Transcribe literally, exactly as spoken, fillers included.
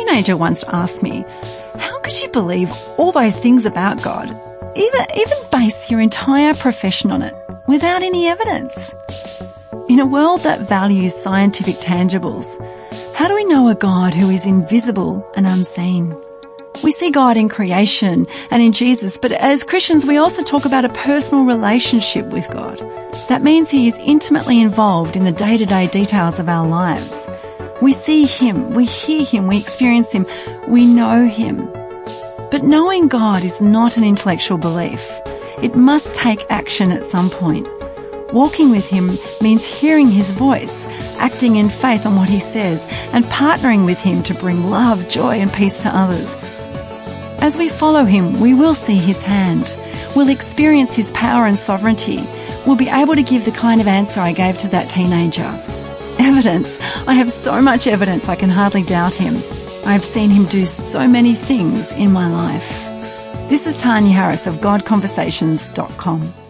teenager once asked me, how could you believe all those things about God, even, even base your entire profession on it, without any evidence? In a world that values scientific tangibles, how do we know a God who is invisible and unseen? We see God in creation and in Jesus, but as Christians we also talk about a personal relationship with God. That means He is intimately involved in the day-to-day details of our lives. We see Him, we hear Him, we experience Him, we know Him. But knowing God is not an intellectual belief. It must take action at some point. Walking with Him means hearing His voice, acting in faith on what He says, and partnering with Him to bring love, joy, and peace to others. As we follow Him, we will see His hand. We'll experience His power and sovereignty. We'll be able to give the kind of answer I gave to that teenager. Evidence. I have so much evidence I can hardly doubt Him. I have seen Him do so many things in my life. This is Tanya Harris of God Conversations dot com.